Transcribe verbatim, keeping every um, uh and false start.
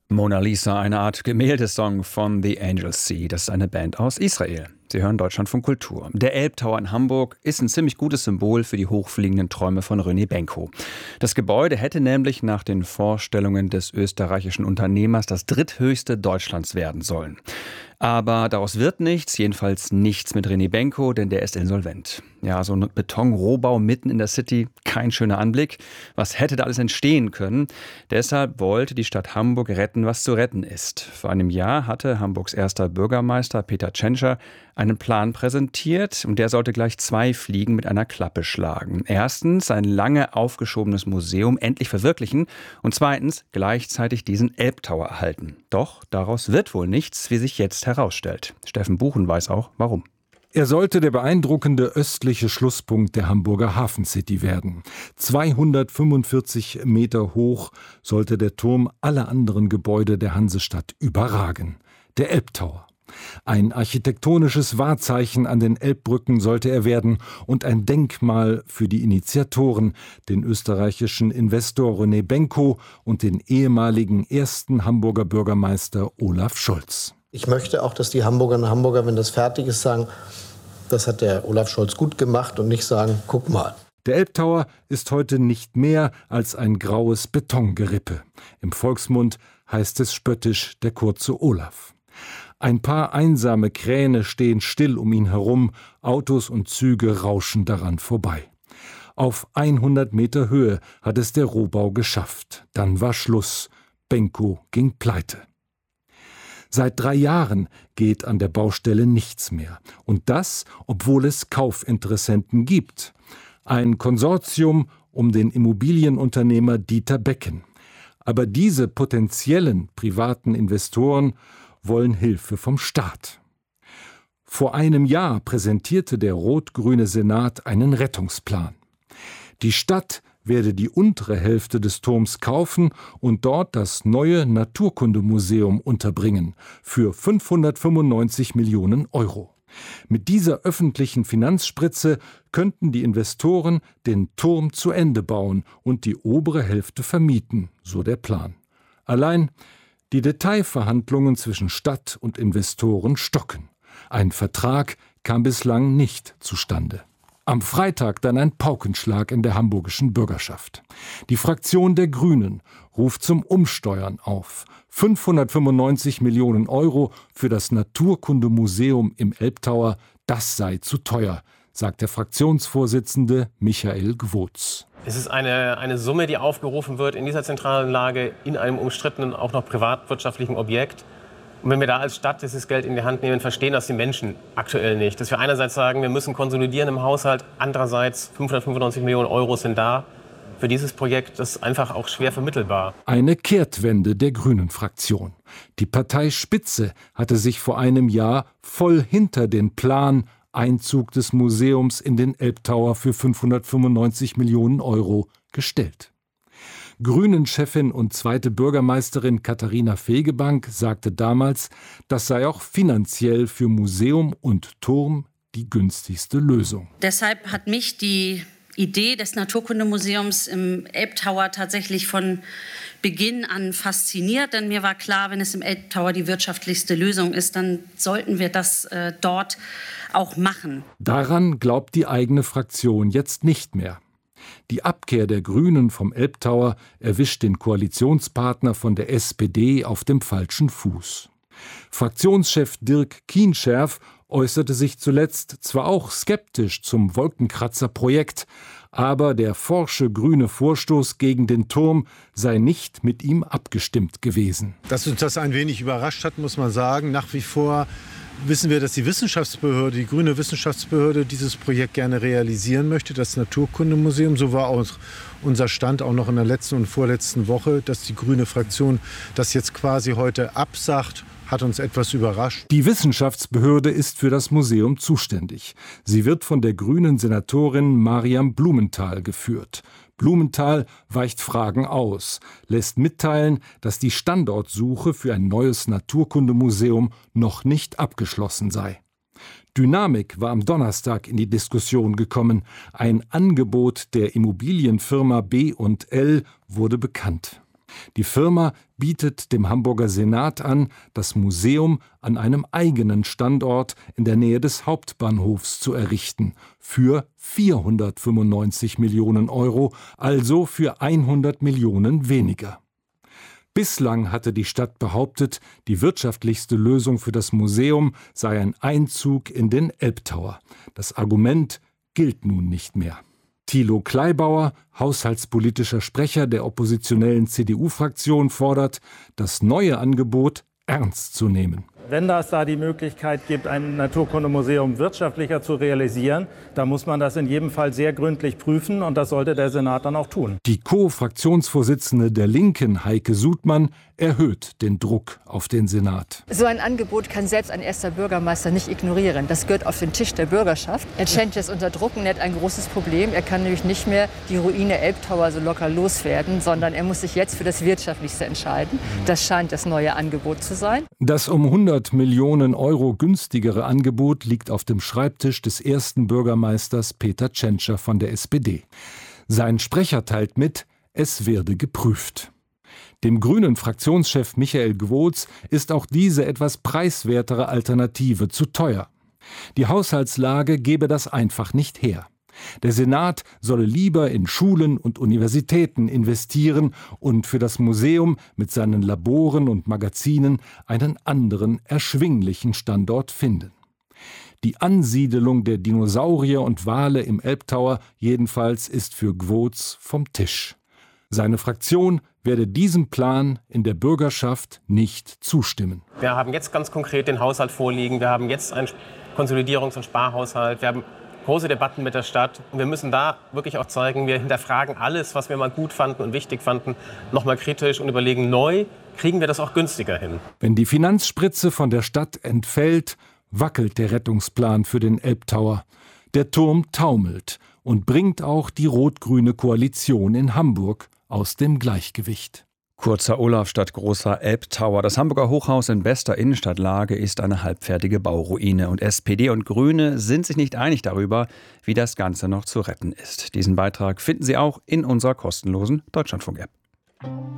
Mona Lisa, eine Art Gemäldesong von The Angel Sea. Das ist eine Band aus Israel. Sie hören Deutschlandfunk Kultur. Der Elbtower in Hamburg ist ein ziemlich gutes Symbol für die hochfliegenden Träume von René Benko. Das Gebäude hätte nämlich nach den Vorstellungen des österreichischen Unternehmers das dritthöchste Deutschlands werden sollen. Aber daraus wird nichts, jedenfalls nichts mit René Benko, denn der ist insolvent. Ja, so ein Betonrohbau mitten in der City, kein schöner Anblick. Was hätte da alles entstehen können? Deshalb wollte die Stadt Hamburg retten, was zu retten ist. Vor einem Jahr hatte Hamburgs erster Bürgermeister Peter Tschentscher einen Plan präsentiert und der sollte gleich zwei Fliegen mit einer Klappe schlagen. Erstens ein lange aufgeschobenes Museum endlich verwirklichen und zweitens gleichzeitig diesen Elbtower erhalten. Doch daraus wird wohl nichts, wie sich jetzt herausstellt. Steffen Buchen weiß auch, warum. Er sollte der beeindruckende östliche Schlusspunkt der Hamburger Hafencity werden. zweihundertfünfundvierzig Meter hoch sollte der Turm alle anderen Gebäude der Hansestadt überragen. Der Elbtower. Ein architektonisches Wahrzeichen an den Elbbrücken sollte er werden und ein Denkmal für die Initiatoren, den österreichischen Investor René Benko und den ehemaligen ersten Hamburger Bürgermeister Olaf Scholz. Ich möchte auch, dass die Hamburgerinnen und Hamburger, wenn das fertig ist, sagen, das hat der Olaf Scholz gut gemacht und nicht sagen, guck mal. Der Elbtower ist heute nicht mehr als ein graues Betongerippe. Im Volksmund heißt es spöttisch der kurze Olaf. Ein paar einsame Kräne stehen still um ihn herum, Autos und Züge rauschen daran vorbei. Auf hundert Meter Höhe hat es der Rohbau geschafft. Dann war Schluss. Benko ging pleite. Seit drei Jahren geht an der Baustelle nichts mehr. Und das, obwohl es Kaufinteressenten gibt. Ein Konsortium um den Immobilienunternehmer Dieter Becken. Aber diese potenziellen privaten Investoren wollen Hilfe vom Staat. Vor einem Jahr präsentierte der rot-grüne Senat einen Rettungsplan. Die Stadt werde die untere Hälfte des Turms kaufen und dort das neue Naturkundemuseum unterbringen für fünfhundertfünfundneunzig Millionen Euro. Mit dieser öffentlichen Finanzspritze könnten die Investoren den Turm zu Ende bauen und die obere Hälfte vermieten, so der Plan. Allein die Detailverhandlungen zwischen Stadt und Investoren stocken. Ein Vertrag kam bislang nicht zustande. Am Freitag dann ein Paukenschlag in der hamburgischen Bürgerschaft. Die Fraktion der Grünen ruft zum Umsteuern auf. fünfhundertfünfundneunzig Millionen Euro für das Naturkundemuseum im Elbtower, das sei zu teuer, sagt der Fraktionsvorsitzende Michael Gwotz. Es ist eine, eine Summe, die aufgerufen wird in dieser zentralen Lage, in einem umstrittenen, auch noch privatwirtschaftlichen Objekt. Und wenn wir da als Stadt dieses Geld in die Hand nehmen, verstehen das die Menschen aktuell nicht. Dass wir einerseits sagen, wir müssen konsolidieren im Haushalt, andererseits fünfhundertfünfundneunzig Millionen Euro sind da für dieses Projekt, das ist einfach auch schwer vermittelbar. Eine Kehrtwende der Grünen-Fraktion. Die Parteispitze hatte sich vor einem Jahr voll hinter den Plan Einzug des Museums in den Elbtower für fünfhundertfünfundneunzig Millionen Euro gestellt. Grünen-Chefin und zweite Bürgermeisterin Katharina Fegebank sagte damals, das sei auch finanziell für Museum und Turm die günstigste Lösung. Deshalb hat mich die Idee des Naturkundemuseums im Elbtower tatsächlich von Beginn an fasziniert, denn mir war klar, wenn es im Elbtower die wirtschaftlichste Lösung ist, dann sollten wir das äh, dort auch machen. Daran glaubt die eigene Fraktion jetzt nicht mehr. Die Abkehr der Grünen vom Elbtower erwischt den Koalitionspartner von der S P D auf dem falschen Fuß. Fraktionschef Dirk Kienscherf äußerte sich zuletzt zwar auch skeptisch zum Wolkenkratzer-Projekt, aber der forsche grüne Vorstoß gegen den Turm sei nicht mit ihm abgestimmt gewesen. Dass uns das ein wenig überrascht hat, muss man sagen. Nach wie vor wissen wir, dass die Wissenschaftsbehörde, die grüne Wissenschaftsbehörde, dieses Projekt gerne realisieren möchte, das Naturkundemuseum. So war auch unser Stand auch noch in der letzten und vorletzten Woche, dass die grüne Fraktion das jetzt quasi heute absagt. Hat uns etwas überrascht. Die Wissenschaftsbehörde ist für das Museum zuständig. Sie wird von der grünen Senatorin Mariam Blumenthal geführt. Blumenthal weicht Fragen aus, lässt mitteilen, dass die Standortsuche für ein neues Naturkundemuseum noch nicht abgeschlossen sei. Dynamik war am Donnerstag in die Diskussion gekommen. Ein Angebot der Immobilienfirma B und L wurde bekannt. Die Firma bietet dem Hamburger Senat an, das Museum an einem eigenen Standort in der Nähe des Hauptbahnhofs zu errichten, für vierhundertfünfundneunzig Millionen Euro, also für hundert Millionen weniger. Bislang hatte die Stadt behauptet, die wirtschaftlichste Lösung für das Museum sei ein Einzug in den Elbtower. Das Argument gilt nun nicht mehr. Thilo Kleibauer, haushaltspolitischer Sprecher der oppositionellen C D U-Fraktion, fordert, das neue Angebot ernst zu nehmen. Wenn es da die Möglichkeit gibt, ein Naturkundemuseum wirtschaftlicher zu realisieren, dann muss man das in jedem Fall sehr gründlich prüfen und das sollte der Senat dann auch tun. Die Co-Fraktionsvorsitzende der Linken, Heike Sudmann, erhöht den Druck auf den Senat. So ein Angebot kann selbst ein erster Bürgermeister nicht ignorieren. Das gehört auf den Tisch der Bürgerschaft. Herr Tschentscher ist unter Druck und er hat ein großes Problem. Er kann nämlich nicht mehr die Ruine Elbtower so locker loswerden, sondern er muss sich jetzt für das Wirtschaftlichste entscheiden. Das scheint das neue Angebot zu sein. Das um hundert Millionen Euro günstigere Angebot liegt auf dem Schreibtisch des ersten Bürgermeisters Peter Tschentscher von der S P D. Sein Sprecher teilt mit, es werde geprüft. Dem grünen Fraktionschef Michael Gwoz ist auch diese etwas preiswertere Alternative zu teuer. Die Haushaltslage gebe das einfach nicht her. Der Senat solle lieber in Schulen und Universitäten investieren und für das Museum mit seinen Laboren und Magazinen einen anderen, erschwinglichen Standort finden. Die Ansiedelung der Dinosaurier und Wale im Elbtower jedenfalls ist für Gwoz vom Tisch. Seine Fraktion werde diesem Plan in der Bürgerschaft nicht zustimmen. Wir haben jetzt ganz konkret den Haushalt vorliegen. Wir haben jetzt einen Konsolidierungs- und Sparhaushalt. Wir haben große Debatten mit der Stadt. Und wir müssen da wirklich auch zeigen, wir hinterfragen alles, was wir mal gut fanden und wichtig fanden, nochmal kritisch und überlegen neu, kriegen wir das auch günstiger hin. Wenn die Finanzspritze von der Stadt entfällt, wackelt der Rettungsplan für den Elbtower. Der Turm taumelt und bringt auch die rot-grüne Koalition in Hamburg aus dem Gleichgewicht. Kurzer Olaf statt großer Elbtower. Das Hamburger Hochhaus in bester Innenstadtlage ist eine halbfertige Bauruine. Und S P D und Grüne sind sich nicht einig darüber, wie das Ganze noch zu retten ist. Diesen Beitrag finden Sie auch in unserer kostenlosen Deutschlandfunk-App.